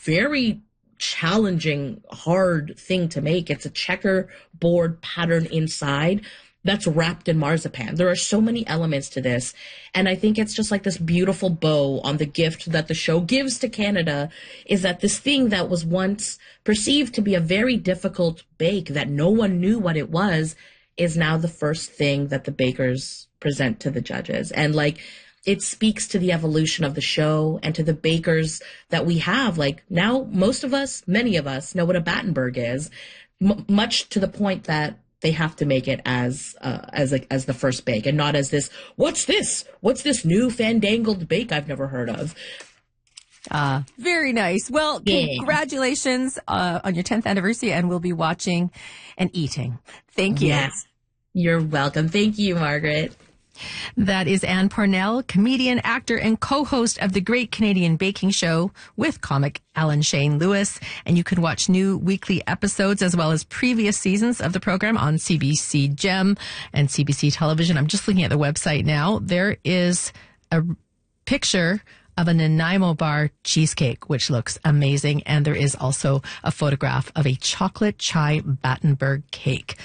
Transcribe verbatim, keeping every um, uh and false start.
very challenging, hard thing to make. It's a checkerboard pattern inside that's wrapped in marzipan. There are so many elements to this. And I think it's just like this beautiful bow on the gift that the show gives to Canada, is that this thing that was once perceived to be a very difficult bake, that no one knew what it was, is now the first thing that the bakers present to the judges. And like, it speaks to the evolution of the show and to the bakers that we have. Like, now most of us, many of us know what a Battenberg is, m- much to the point that they have to make it as uh, as a, as the first bake, and not as this, what's this? What's this new fandangled bake I've never heard of? Uh, very nice. Well, Yeah. congratulations uh, on your tenth anniversary, and we'll be watching and eating. Thank you. Yes. You're welcome. Thank you, Margaret. That is Anne Parnell, comedian, actor, and co-host of the Great Canadian Baking Show with comic Alan Shane Lewis. And you can watch new weekly episodes as well as previous seasons of the program on C B C Gem and C B C Television. I'm just looking at the website now. There is a picture of a Nanaimo bar cheesecake, which looks amazing. And there is also a photograph of a chocolate chai Battenberg cake.